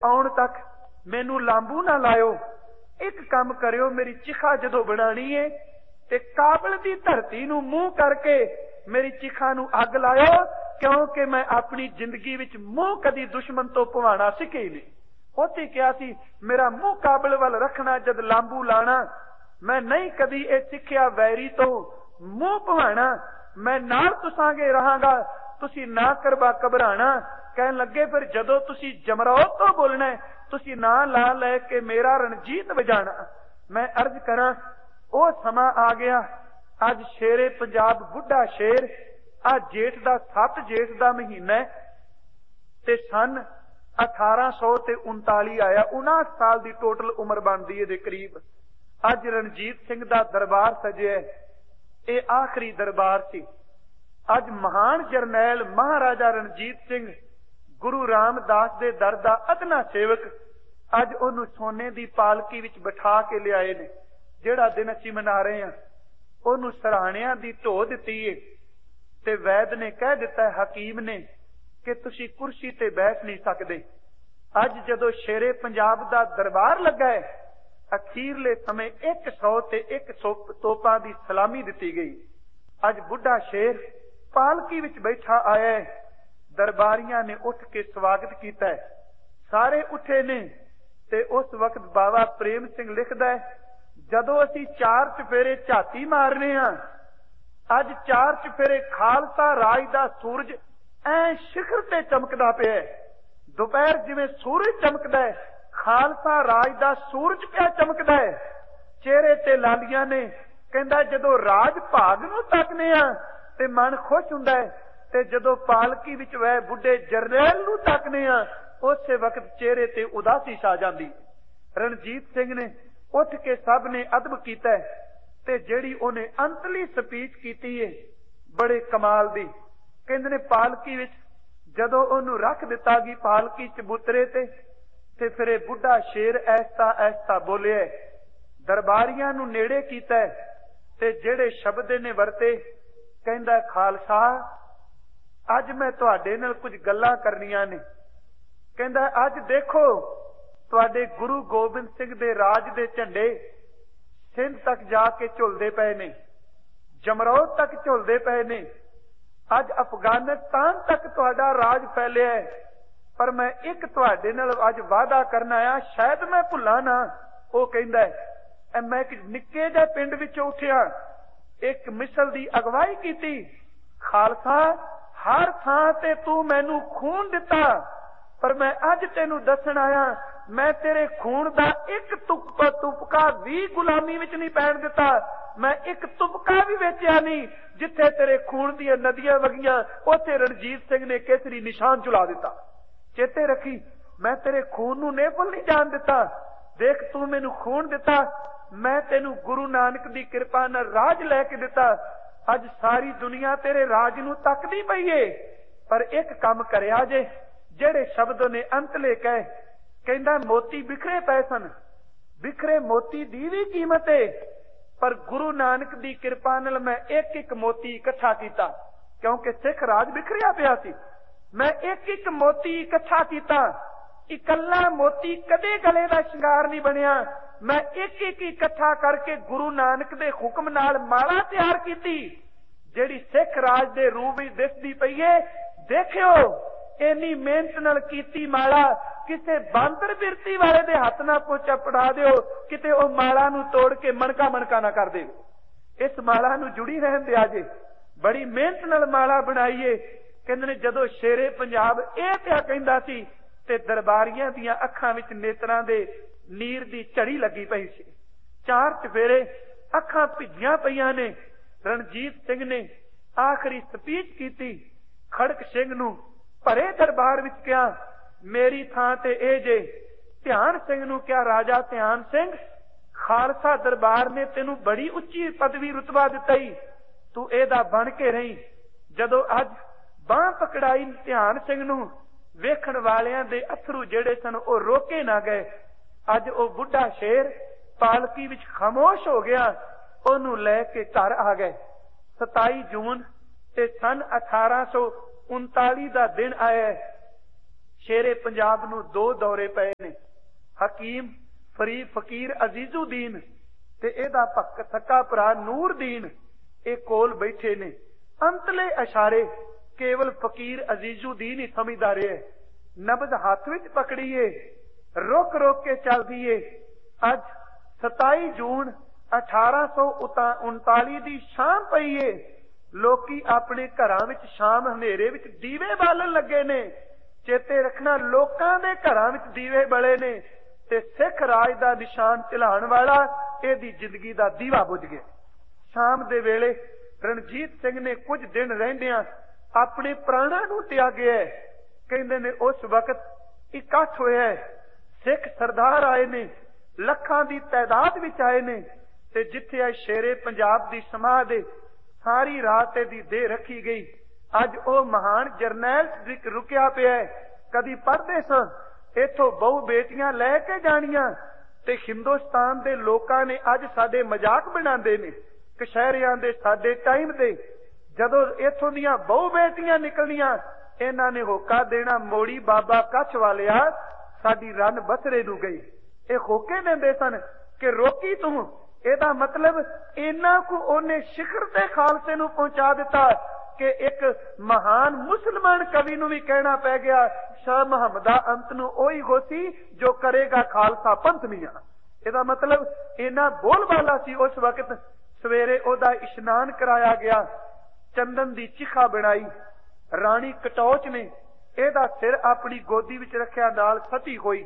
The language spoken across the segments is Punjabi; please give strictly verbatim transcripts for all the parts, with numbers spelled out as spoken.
आउण तक मैनू लांबू ना लायो। एक काम करियो, मेरी चिखा जदों बनानी है ते काबल दी धरती नू मूंह करके मेरी चिखा नू अग लायो, क्योंकि मैं अपनी जिंदगी विच मूंह कदी दुश्मन तो पवाना सिखे ही नहीं। उत्थे क्या सी, मेरा मूंह काबल वाल रखना, जद लांबू लाना। मैं नहीं कदी ये सिखिया वैरी तो मूंह पवाना। मैं नाल तुसांगे रहांगा, तुसी ना करवा घबराना। कहन लगे फिर जदों तुसी जमरौत तो बोलना है, तुसी ना ला लै के मेरा रणजीत वजाना। मैं अर्ज करा, ओ समा आ गया। अज शेरे पंजाब बुढ़ा शेर, आ जेठ दा सत जेठ दा महीना ते सन अठारह सौ ते उनताली आया। उनाहठ साल दी टोटल उम्र बनदी है दे करीब। अज रणजीत सिंह दा दरबार सजिया, ये आखिरी दरबार सी। अज महान जरनैल महाराजा रणजीत सिंह गुरु रामदास दे दर दा अदना सेवक अज ओनू सोने दी पालकी विच बिठा के लियाए ने। जेड़ा दिन असीं मना रहे हैं, ओनू सराहणियां दी ढो दित्ती है ते वैद ने कह दिता है, हकीम ने, कि तुसी कुर्सी ते बैठ नहीं सकदे। अज जदों शेरे पंजाब दा दरबार लगा है, अखीरले समय एक सौ ते एक सौ तोपां दी सलामी दिती गई। अज बुढ़ा शेर पालकी विच बैठा आया है। दरबारियां ने उठ के स्वागत किया है, सारे उठे ने। ते उस वक्त बाबा प्रेम सिंह लिखदा है, जदों असीं चार चफेरे झाती मारने हां, अज चार चफेरे खालसा राज दा सूरज ऐ शिखर ते चमकदा पिया है। दोपहर जिवें सूरज चमकदा है, खालसा राज दा सूरज पिया चमकदा है। चेहरे ते लालियां ने। कहंदा जदों राज भाग नूं तकने आ ते मन खुश हुंदा है, ते जदों पालकी विच वह बुढ़े जरनैल नूं तकने आ, उस वक्त चेहरे ते उदासी छा जांदी। रणजीत सिंह ने उठ के सब ने अदब कीता है ते जेड़ी ओने अंतली स्पीच कीती है बड़े कमाल दी। कहंदे ने पालकी विच जदों ओनू रख दिता गई पालकी चबूतरे ते ते फिर ये बुढ़ा शेर ऐसा ऐसा बोलिया, दरबारियां नू नेड़े कीता है ते जेड़े शब्द ने वरते, कहंदा खालसा अज मैं तुहाडे नाल कुछ गल्लां करनियां ने। कहंदा अज देखो तुहाडे गुरु गोबिंद सिंह दे राज दे झंडे सिंध तक जाके झुलदे पए ने, जमरौत तक झुलदे पए ने। अज अफगानिस्तान तक तुहाडा राज फैलिया है, पर मैं एक तुहाडे नाल अज वादा करना आया, शायद मैं भुल्ला ना। वो कहंदा है, मैं एक निक्के जिहे पिंड विचों उठिया, एक मिसल दी अगवाई कीती। खालसा हर थां ते तू मैनू खून दिता, पर मैं अज तेनू दसन आया, मैं तेरे खून दा एक तुपका तुपका भी गुलामी विच नहीं पैण दिता। मैं एक तुपका भी वेचिया नहीं। जिथे तेरे खून दी नदियां वगियां, उत्थे रणजीत सिंह ने केसरी निशान चुला दिता। चेते रखी, मैं तेरे खून नू नेफल नहीं जान दिता। देख तू मैनू खून दिता, मैं तेनू गुरु नानक दी कृपा नाल राज लैके दिता। अज सारी दुनिया तेरे राज नू तकदी पई है, पर एक काम करया जे, जेड़े शब्द ने अंतले कहे। कहंदा मोती बिखरे पए सन, बिखरे मोती दी भी कीमत है, पर गुरु नानक दी कृपा नाल मैं एक एक मोती इकट्ठा कीता, क्योंकि सिख राज बिखरिया पिया सी। मैं एक एक मोती इकट्ठा कीता। इकल्ला मोती कदे गले दा शिंगार नहीं बनिया। मैं एक एक इकट्ठा करके गुरु नानक दे हुक्म नाल माला तैयार कीती, जेड़ी सिख राज दे रूप विच दिसदी पई है। देखियो इन्नी मेहनत नाल कीती माला किसे बांदर बिरती वाले दे हथ ना पोचा पड़ा दिओ, किते ओ माला नू तोड़ के मणका मणका ना कर दे। इस माला नू जुड़ी रहन दिया जे, बड़ी मेहनत नाल माला बनाईए। कहंदे ने जदों शेरे पंजाब ए पिया कहंदा सी ते दरबारियां दियां अखां विच नेत्रां दे नीर दी झड़ी लगी पई सी। चार चफेरे अखां भिजियां पईयां ने। रणजीत सिंह ने आखिरी स्पीच कीती। खड़क सिंह नू भरे दरबार विच कहा, मेरी थां ते ए जे। ध्यान सिंह नू क्या, राजा ध्यान सिंह, खालसा दरबार ने तेनू बड़ी उच्ची पदवी रुतबा दिता ही, तू एदा बन के रही। जदों अज बांह पकड़ाई ध्यान सिंह नू, वेखण वालियां दे अथरू जेड़े सन ओ रोके ना गए। अज ओ बुढ़ा शेर पालकी विच खामोश हो गया। ओनू लैके घर आ गए। सताई जून ते सन अठारह सौ उनताली का दिन आया। ਸ਼ੇਰੇ ਪੰਜਾਬ ਨੂੰ ਦੋ ਦੌਰੇ ਪਏ ਨੇ। ਹਕੀਮ ਫਰੀ ਫਕੀਰ ਅਜ਼ੀਜ਼ੁਦੀਨ ਤੇ ਇਹਦਾ ਭੱਕ ਸੱਕਾ ਭਰਾ ਨੂਰਦੀਨ ਇਹ ਕੋਲ ਬੈਠੇ ਨੇ। ਅੰਤਲੇ ਇਸ਼ਾਰੇ ਕੇਵਲ ਫਕੀਰ ਅਜ਼ੀਜ਼ੁਦੀਨ ਹੀ ਸਮਝਦਾ ਰਿਹਾ। ਨਬਜ਼ ਹੱਥ ਵਿੱਚ ਪਕੜੀਏ, ਰੁਕ ਰੁਕ ਕੇ ਚੱਲਦੀ ਏ। ਅੱਜ ਸਤਾਈ ਜੂਨ ਅਠਾਰਾਂ ਸੌ ਉਨਤਾਲੀ ਦੀ ਸ਼ਾਮ ਪਈ ਏ। ਲੋਕੀ ਆਪਣੇ ਘਰਾਂ ਵਿੱਚ ਸ਼ਾਮ ਹਨੇਰੇ ਵਿੱਚ ਦੀਵੇ ਬਾਲਣ ਲੱਗੇ ਨੇ। ਚੇਤੇ ਰੱਖਣਾ, ਲੋਕਾਂ ਦੇ ਘਰਾਂ ਵਿੱਚ ਦੀਵੇ ਬਲੇ ਨੇ ਤੇ ਸਿੱਖ ਰਾਜ ਦਾ ਨਿਸ਼ਾਨ ਝਿਲਾਉਣ ਵਾਲਾ ਇਹਦੀ ਜ਼ਿੰਦਗੀ ਦਾ ਦੀਵਾ ਬੁਝ ਗਿਆ। ਸ਼ਾਮ ਦੇ ਵੇਲੇ ਰਣਜੀਤ ਸਿੰਘ ਨੇ ਕੁਝ ਦਿਨ ਰਹਿੰਦਿਆਂ ਆਪਣੇ ਪ੍ਰਾਣਾਂ ਨੂੰ ਤਿਆਗਿਆ। ਕਹਿੰਦੇ ਨੇ ਉਸ ਵਕਤ ਇਕੱਠ ਹੋਇਆ, ਸਿੱਖ ਸਰਦਾਰ ਆਏ ਨੇ, ਲੱਖਾਂ ਦੀ ਤਾਦਾਦ ਵਿੱਚ ਆਏ ਨੇ ਤੇ ਜਿੱਥੇ ਆ ਸ਼ੇਰੇ ਪੰਜਾਬ ਦੀ ਸਮਾਧ ਏ, ਸਾਰੀ ਰਾਤ ਇਹਦੀ ਦੇਹ ਰੱਖੀ ਗਈ। ਅੱਜ ਉਹ ਮਹਾਨ ਜਰਨੈਲ ਰੁਕਿਆ ਪਿਆ। ਕਦੀ ਪੜ੍ਹਦੇ ਸਾਂ ਇੱਥੋਂ ਬਹੁ ਬੇਟੀਆਂ ਲੈ ਕੇ ਜਾਣੀਆਂ ਤੇ ਹਿੰਦੁਸਤਾਨ ਦੇ ਲੋਕਾਂ ਨੇ ਅੱਜ ਸਾਡੇ ਮਜ਼ਾਕ ਬਣਾਉਂਦੇ ਨੇ। ਕਸ਼ਹਿਰਿਆਂ ਦੇ ਸਾਡੇ ਟਾਈਮ ਤੇ ਜਦੋਂ ਇੱਥੋਂ ਦੀਆਂ ਬਹੁ ਬੇਟੀਆਂ ਨਿਕਲਣੀਆਂ, ਇਹਨਾਂ ਨੇ ਹੋਕਾ ਦੇਣਾ, ਮੋੜੀ ਬਾਬਾ ਕੱਛ ਵਾਲਿਆ ਸਾਡੀ ਰਨ ਬਸਰੇ ਨੂੰ ਗਈ। ਇਹ ਹੋਕੇ ਦਿੰਦੇ ਸਨ ਕਿ ਰੋਕੀ ਤੂੰ। ਇਹਦਾ ਮਤਲਬ ਇਹਨਾਂ ਕੁ ਉਹਨੇ ਸਿਖਰ ਤੇ ਖਾਲਸੇ ਨੂੰ ਪਹੁੰਚਾ ਦਿੱਤਾ ਕਿ ਇੱਕ ਮਹਾਨ ਮੁਸਲਮਾਨ ਕਵੀ ਨੂੰ ਵੀ ਕਹਿਣਾ ਪੈ ਗਿਆ, ਸ਼ਾਹ ਮੁਹੰਮਦਾ ਅੰਤ ਨੂੰ ਉਹੀ ਹੋਸੀ ਜੋ ਕਰੇਗਾ ਖਾਲਸਾ ਪੰਥ ਮੀਆਂ। ਇਹਦਾ ਮਤਲਬ ਇਹਨਾਂ ਬੋਲਬਾਲਾ ਸੀ। ਉਸ ਵਕਤ ਸਵੇਰੇ ਉਹਦਾ ਇਸ਼ਨਾਨ ਕਰਾਇਆ ਗਿਆ, ਚੰਦਨ ਦੀ ਚਿਖਾ ਬਣਾਈ। ਰਾਣੀ ਕਟੌਚ ਨੇ ਇਹਦਾ ਸਿਰ ਆਪਣੀ ਗੋਦੀ ਵਿੱਚ ਰੱਖਿਆ, ਨਾਲ ਸਤੀ ਹੋਈ।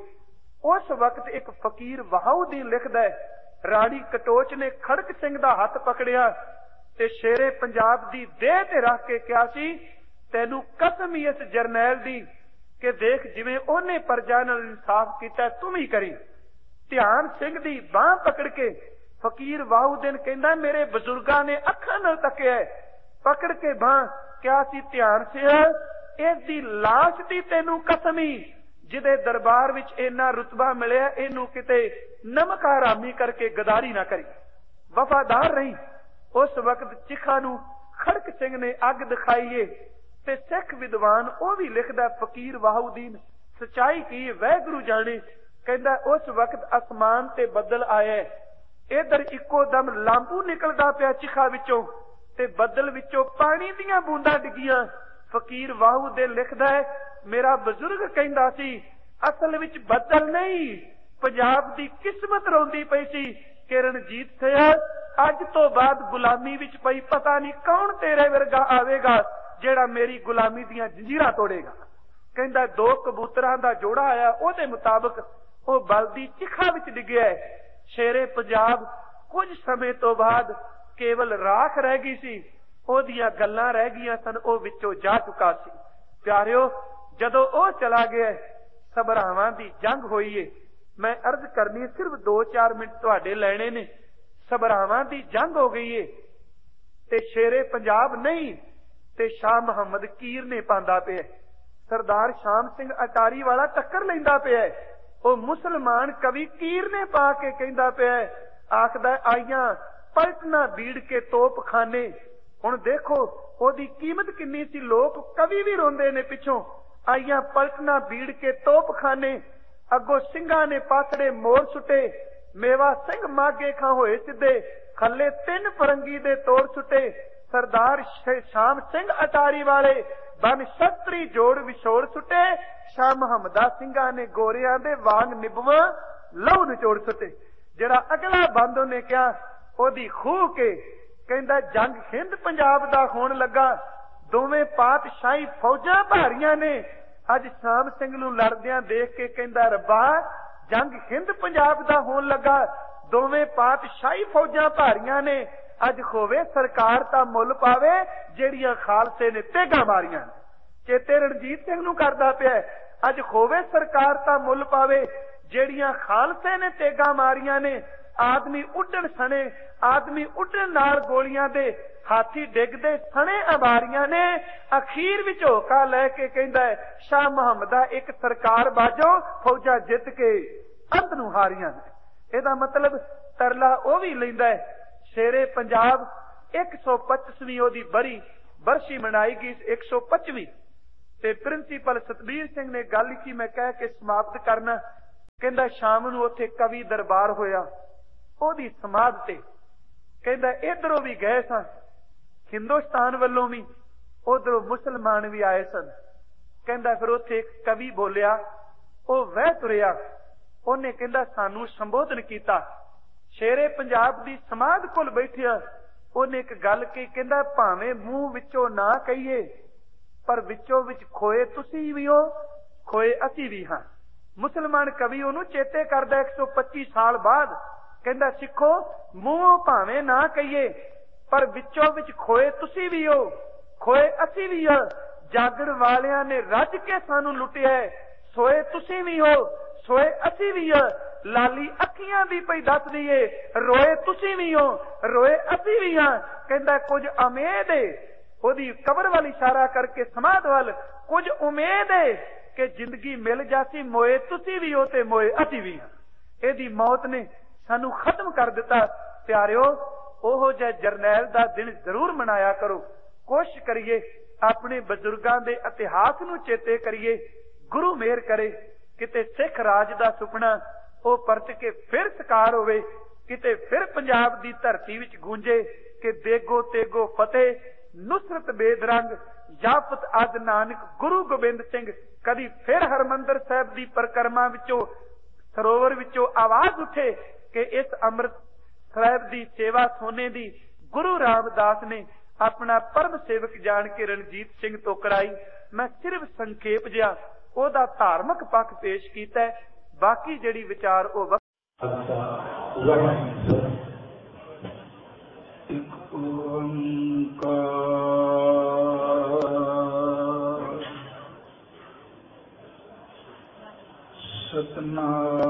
ਉਸ ਵਕਤ ਇੱਕ ਫਕੀਰ ਵਹਾਉਦੀਨ ਲਿਖਦਾ ਹੈ, ਰਾਣੀ ਕਟੌਚ ਨੇ ਖੜਕ ਸਿੰਘ ਦਾ ਹੱਥ ਪਕੜਿਆ ਤੇ ਸ਼ੇਰੇ ਪੰਜਾਬ ਦੀ ਦੇਹ ਤੇ ਰੱਖ ਕੇ ਕਿਹਾ ਸੀ, ਤੈਨੂੰ ਕਸਮ ਹੀ ਇਸ ਜਰਨੈਲ ਦੀ ਕਿ ਦੇਖ ਜਿਵੇਂ ਉਹਨੇ ਪ੍ਰਜਾ ਨਾਲ ਇਨਸਾਫ ਕੀਤਾ ਤੂੰ ਵੀ ਕਰੀ। ਧਿਆਨ ਸਿੰਘ ਦੀ ਬਾਂਹ ਪਕੜ ਕੇ ਫਕੀਰ ਵਹਾਉਦੀਨ ਕਹਿੰਦਾ, ਮੇਰੇ ਬਜ਼ੁਰਗਾਂ ਨੇ ਅੱਖਾਂ ਨਾਲ ਤੱਕਿਆ, ਪਕੜ ਕੇ ਬਾਂਹ ਕਿਹਾ ਸੀ, ਧਿਆਨ ਸਿੰਘ ਇਸ ਦੀ ਲਾਸ਼ ਦੀ ਤੈਨੂੰ ਕਸਮ ਹੀ, ਜਿਹਦੇ ਦਰਬਾਰ ਵਿੱਚ ਇੰਨਾ ਰੁਤਬਾ ਮਿਲਿਆ, ਇਹਨੂੰ ਕਿਤੇ ਨਮਕ ਹਰਾਮੀ ਕਰਕੇ ਗਦਾਰੀ ਨਾ ਕਰੀ, ਵਫਾਦਾਰ ਰਹੀ। ਉਸ ਵਕਤ ਚਿਖਾ ਨੂੰ ਖੜਕ ਸਿੰਘ ਨੇ ਅੱਗ ਦਿਖਾਈਏ ਤੇ ਸਿੱਖ ਵਿਦਵਾਨ ਉਹ ਵੀ ਲਿਖਦਾ, ਫਕੀਰ ਵਹਾਉਦੀਨ ਸਚਾਈ ਕੀ ਵਾਹਿਗੁਰੂ ਜਾਣੇ। ਕਹਿੰਦਾ ਉਸ ਵਕਤ ਅਸਮਾਨ ਤੇ ਬੱਦਲ ਆਇਆ, ਇਧਰ ਇੱਕੋ ਦਮ ਲਾਂਬੂ ਨਿਕਲਦਾ ਪਿਆ ਚਿਖਾ ਵਿੱਚੋਂ ਤੇ ਬੱਦਲ ਵਿੱਚੋਂ ਪਾਣੀ ਦੀਆਂ ਬੂੰਦਾਂ ਡਿੱਗੀਆਂ। ਫਕੀਰ ਵਹਾਉਦੀਨ ਲਿਖਦਾ ਹੈ, ਮੇਰਾ ਬਜ਼ੁਰਗ ਕਹਿੰਦਾ ਸੀ ਅਸਲ ਵਿੱਚ ਬੱਦਲ ਨਹੀਂ, ਪੰਜਾਬ ਦੀ ਕਿਸਮਤ ਰੋਂਦੀ ਪਈ ਸੀ ਕਿ ਰਣਜੀਤ ਸਿੰਘ ਅੱਜ ਤੋਂ ਬਾਅਦ ਗੁਲਾਮੀ ਵਿੱਚ ਪਈ, ਪਤਾ ਨਹੀਂ ਕੌਣ ਤੇਰੇ ਵਰਗਾ ਆਵੇਗਾ ਜਿਹੜਾ ਮੇਰੀ ਗੁਲਾਮੀ ਦੀਆਂ ਜੰਜੀਰਾਂ ਤੋੜੇਗਾ। ਕਹਿੰਦਾ ਦੋ ਕਬੂਤਰਾਂ ਦਾ ਜੋੜਾ ਆਇਆ, ਉਹਦੇ ਮੁਤਾਬਕ ਉਹ ਬਲਦੀ ਚਿਖਾ ਵਿੱਚ ਡਿੱਗਿਆ। ਸ਼ੇਰੇ ਪੰਜਾਬ ਕੁਝ ਸਮੇਂ ਤੋਂ ਬਾਅਦ ਕੇਵਲ ਰਾਖ ਰਹਿ ਗਈ ਸੀ, ਉਹਦੀਆਂ ਗੱਲਾਂ ਰਹਿ ਗਈਆਂ ਸਨ, ਉਹ ਵਿੱਚੋਂ ਜਾ ਚੁੱਕਾ ਸੀ। ਪਿਆਰਿਓ, ਜਦੋਂ ਉਹ ਚਲਾ ਗਿਆ, ਸਭਰਾਵਾਂ ਦੀ ਜੰਗ ਹੋਈ ਏ। ਮੈਂ ਅਰਜ਼ ਕਰਨੀ ਸਿਰਫ ਦੋ ਚਾਰ ਮਿੰਟ ਤੁਹਾਡੇ ਲੈਣੇ ਨੇ। ਸਭਰਾਵਾਂ ਦੀ ਜੰਗ ਹੋ ਗਈ ਏ ਤੇ ਸ਼ੇਰੇ ਪੰਜਾਬ ਨਹੀਂ ਤੇ ਸ਼ਾਹ ਮੁਹੰਮਦ ਕੀਰ ਨੇ ਪਾਉਂਦਾ ਪਿਆ। ਸਰਦਾਰ ਸ਼ਾਮ ਸਿੰਘ ਅਟਾਰੀ ਵਾਲਾ ਟੱਕਰ ਲੈਂਦਾ ਪਿਆ। ਉਹ ਮੁਸਲਮਾਨ ਕਵੀ ਕੀਰ ਨੇ ਪਾ ਕੇ ਕਹਿੰਦਾ ਪਿਆ, ਆਖਦਾ ਆਈਆਂ ਪਲਟਨਾ ਬੀੜ ਕੇ ਤੋਪ ਖਾਨੇ। ਹੁਣ ਦੇਖੋ ਉਹਦੀ ਕੀਮਤ ਕਿੰਨੀ ਸੀ, ਲੋਕ ਕਵੀ ਵੀ ਰੋਂਦੇ ਨੇ ਪਿੱਛੋਂ, ਆਈਆਂ ਪਲਟਨਾ ਬੀੜ ਕੇ ਤੋਪ ਖਾਨੇ। ਅੱਗੋਂ ਸਿੰਘਾਂ ਨੇ ਪਾਸੜੇ ਮੋਰ ਸੁੱਟੇ, ਮੇਵਾ ਸਿੰਘ ਮਾਗੇ ਖਾਂ ਹੋਏ ਸਿੱਧੇ, ਖੱਲੇ ਤਿੰਨ ਫਰੰਗੀ ਦੇ ਤੋੜ ਸੁੱਟੇ। ਸਰਦਾਰ ਸ਼ਾਮ ਸਿੰਘ ਅਟਾਰੀ ਵਾਲੇ ਬਨ ਸ਼ਸਤਰੀ ਜੋੜ ਵਿਛੋੜ ਸੁੱਟੇ। ਸ਼ਾਹ ਮੁਹੰਮਦਾ ਸਿੰਘਾਂ ਨੇ ਗੋਰਿਆਂ ਦੇ ਵਾਂਗ ਨਿਭਵਾਂ ਲਹੂ ਨਿਚੋੜ ਸੁੱਟੇ। ਜਿਹੜਾ ਅਗਲਾ ਬੰਦ ਉਹਨੇ ਕਿਹਾ, ਉਹਦੀ ਖੂਹ ਕੇ ਕਹਿੰਦਾ ਜੰਗ ਹਿੰਦ ਪੰਜਾਬ ਦਾ ਹੋਣ ਲੱਗਾ। ਦੋਵੇਂ ਪਾਤਸ਼ਾਹੀ ਫੌਜਾਂ ਭਾਰੀਆਂ ਨੇ। ਅੱਜ ਸ਼ਾਮ ਸਿੰਘ ਨੂੰ ਲੜਦਿਆਂ ਦੇਖ ਕੇ ਕਹਿੰਦਾ, ਰੱਬਾ ਜੰਗ ਹਿੰਦ ਪੰਜਾਬ ਦਾ ਹੋਣ ਲੱਗਾ, ਦੋਵੇਂ ਪਾਤਸ਼ਾਹੀ ਫੌਜਾਂ ਭਾਰੀਆਂ ਨੇ। ਅੱਜ ਹੋਵੇ ਸਰਕਾਰ ਤਾਂ ਮੁੱਲ ਪਾਵੇ ਜਿਹੜੀਆਂ ਖਾਲਸੇ ਨੇ ਤੇਗਾਂ ਮਾਰੀਆਂ। ਚੇਤੇ ਰਣਜੀਤ ਸਿੰਘ ਨੂੰ ਕਰਦਾ ਪਿਆ, ਅੱਜ ਹੋਵੇ ਸਰਕਾਰ ਤਾਂ ਮੁੱਲ ਪਾਵੇ ਜਿਹੜੀਆਂ ਖਾਲਸੇ ਨੇ ਤੇਗਾਂ ਮਾਰੀਆਂ ਨੇ। ਆਦਮੀ ਉੱਡਣ ਸਣੇ, ਆਦਮੀ ਉੱਡਣ ਨਾਲ ਗੋਲੀਆਂ ਦੇ, ਹਾਥੀ ਡਿੱਗਦੇ ਸਣੇ ਅਬਾਰੀਆਂ ਨੇ। ਅਖੀਰ ਵਿੱਚ ਹੋਕਾ ਲੈ ਕੇ ਕਹਿੰਦਾ ਹੈ, ਸ਼ਾਹ ਮੁਹੰਮਦਾ ਇੱਕ ਸਰਕਾਰ ਬਾਜੋ ਫੌਜਾਂ ਜਿੱਤ ਕੇ ਅੰਤ ਨੂੰ ਹਾਰੀਆਂ ਨੇ। ਇਹਦਾ ਮਤਲਬ ਤਰਲਾ ਉਹ ਵੀ ਲੈਂਦਾ ਹੈ। ਸ਼ੇਰੇ ਪੰਜਾਬ ਇੱਕ ਸੌ ਪਚੀਸਵੀਂ ਉਹਦੀ ਬਰੀ ਬਰਸ਼ੀ ਮਨਾਈ ਗਈ, ਇੱਕ ਸੌ ਪੱਚਵੀਂ ਤੇ ਪ੍ਰਿੰਸੀਪਲ ਸਤਬੀਰ ਸਿੰਘ ਨੇ ਗੱਲ ਕੀ ਮੈਂ ਕਹਿ ਕੇ ਸਮਾਪਤ ਕਰਨਾ। ਕਹਿੰਦਾ ਸ਼ਾਮ ਨੂੰ ਉੱਥੇ ਕਵੀ ਦਰਬਾਰ ਹੋਇਆ, ਉਹਦੀ ਸਮਾਧ ਤੇ ਕਹਿੰਦਾ ਇਧਰੋਂ ਵੀ ਗਏ ਸਨ ਹਿੰਦੁਸਤਾਨ ਵੱਲੋਂ ਵੀ, ਉਧਰੋਂ ਮੁਸਲਮਾਨ ਵੀ ਆਏ ਸਨ। ਕਹਿੰਦਾ ਫਿਰ ਉੱਥੇ ਇੱਕ ਕਵੀ ਬੋਲਿਆ, ਉਹ ਵਹਿ ਤੁਰਿਆ, ਉਹਨੇ ਕਹਿੰਦਾ ਸਾਨੂੰ ਸੰਬੋਧਨ ਕੀਤਾ। ਸ਼ੇਰੇ ਪੰਜਾਬ ਦੀ ਸਮਾਧ ਕੋਲ ਬੈਠਿਆ ਉਹਨੇ ਇੱਕ ਗੱਲ ਕਹੀ, ਕਹਿੰਦਾ ਭਾਵੇਂ ਮੂੰਹ ਵਿੱਚੋਂ ਨਾ ਕਹੀਏ ਪਰ ਵਿੱਚੋਂ ਵਿੱਚ ਖੋਏ ਤੁਸੀਂ ਵੀ ਹੋ, ਖੋਏ ਅਸੀਂ ਵੀ ਹਾਂ। ਮੁਸਲਮਾਨ ਕਵੀ ਉਹਨੂੰ ਚੇਤੇ ਕਰਦਾ ਇੱਕ ਸੌ ਪੱਚੀ ਸਾਲ ਬਾਅਦ। ਕਹਿੰਦਾ ਸਿੱਖੋ, ਮੂੰਹੋਂ ਭਾਵੇਂ ਨਾ ਕਹੀਏ ਪਰ ਵਿੱਚੋਂ ਵਿੱਚ ਖੋਏ ਤੁਸੀਂ ਵੀ ਹੋ, ਖੋਏ ਅਸੀਂ ਵੀ ਹਾਂ। ਜਾਗਣ ਵਾਲਿਆਂ ਨੇ ਰੱਜ ਕੇ ਸਾਨੂੰ ਲੁੱਟਿਆ, ਸੋਏ ਤੁਸੀਂ ਵੀ ਹੋ, ਸੋਏ ਅਸੀਂ ਵੀ ਹਾਂ। ਲਾਲੀ ਅੱਖੀਆਂ ਦੀ ਪਈ ਦੱਸਦੀ ਏ, ਰੋਏ ਤੁਸੀਂ ਵੀ ਹੋ, ਰੋਏ ਅਸੀਂ ਵੀ ਹਾਂ। ਕਹਿੰਦਾ ਕੁਝ ਉਮੀਦ ਏ, ਉਹਦੀ ਕਬਰ ਵੱਲ ਇਸ਼ਾਰਾ ਕਰਕੇ ਸਮਾਧ ਵੱਲ, ਕੁਝ ਉਮੀਦ ਏ ਕਿ ਜ਼ਿੰਦਗੀ ਮਿਲ ਜਾਸੀ, ਮੋਏ ਤੁਸੀਂ ਵੀ ਹੋ ਤੇ ਮੋਏ ਅਸੀਂ ਵੀ ਹਾਂ। ਇਹਦੀ ਮੌਤ ਨੇ ਸਾਨੂੰ ਖਤਮ ਕਰ ਦਿੱਤਾ। ਪਿਆਰਿਓ, ਉਹੋ ਜਿਹਾ ਜਰਨੈਲ ਦਾ ਦਿਨ ਜ਼ਰੂਰ ਮਨਾਇਆ ਕਰੋ। ਕੋਸ਼ਿਸ਼ ਕਰੀਏ ਆਪਣੇ ਬਜ਼ੁਰਗਾਂ ਦੇ ਇਤਿਹਾਸ ਨੂੰ ਚੇਤੇ ਕਰੀਏ। ਗੁਰੂ ਮਿਹਰ ਕਰੇ ਕਿਤੇ ਸਿੱਖ ਰਾਜ ਦਾ ਸੁਪਨਾ ਉਹ ਪਰਤ ਕੇ ਫਿਰ ਸਾਕਾਰ ਹੋਵੇ, ਕਿਤੇ ਫਿਰ ਪੰਜਾਬ ਦੀ ਧਰਤੀ ਵਿੱਚ ਗੂੰਜੇ ਕਿ ਦੇਗੋ ਤੇਗੋ ਫਤਿਹ, ਨੁਸਰਤ ਬੇਦਰੰਗ, ਜਾਫਤ ਅਦ ਨਾਨਕ ਗੁਰੂ ਗੋਬਿੰਦ ਸਿੰਘ। ਕਦੀ ਫਿਰ ਹਰਮੰਦਰ ਸਾਹਿਬ ਦੀ ਪਰਿਕਰਮਾ ਵਿੱਚੋਂ, ਸਰੋਵਰ ਵਿੱਚੋਂ ਆਵਾਜ਼ ਉੱਠੇ ਕਿ ਇਸ ਅੰਮ੍ਰਿਤ ਸਾਹਿਬ ਦੀ ਸੇਵਾ ਸੋਨੇ ਦੀ ਗੁਰੂ ਰਾਮਦਾਸ ਨੇ ਆਪਣਾ ਪਰਮ ਸੇਵਕ ਜਾਣ ਕੇ ਰਣਜੀਤ ਸਿੰਘ ਤੋਂ ਕਰਾਈ। ਮੈਂ ਸਿਰਫ ਸੰਖੇਪ ਜਿਹਾ ਉਹਦਾ ਧਾਰਮਿਕ ਪੱਖ ਪੇਸ਼ ਕੀਤਾ ਹੈ, ਬਾਕੀ ਜਿਹੜੀ ਵਿਚਾਰ ਉਹ ਇੱਕ ਓੰਕਾਰ ਸਤਿਨਾਮ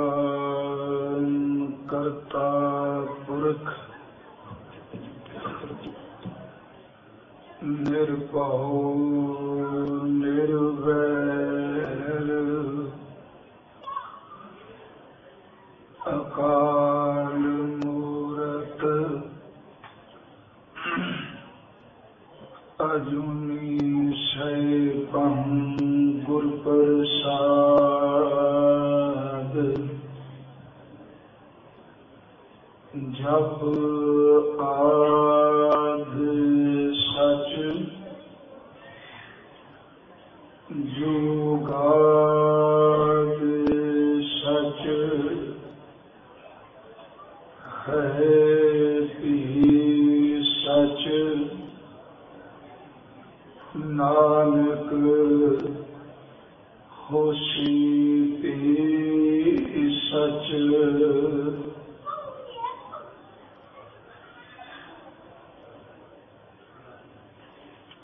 ਕਰਤਾ ਪੁਰਖ ਨਿਰਭਉ ਨਿਰਵੈਰ ਅਕਾਲ ਮੂਰਤ ਅਜੂਨੀ ਸੈਭੰ ਗੁਰ ਪ੍ਰਸਾਦ। ਜਪ ਆਦਿ ਸਚ ਜੁਗਾਦਿ ਸਚ ਹੈ ਭੀ ਸਚ। ਨਾਨਕ ਹੋਸੀ ਭੀ ਸਚ।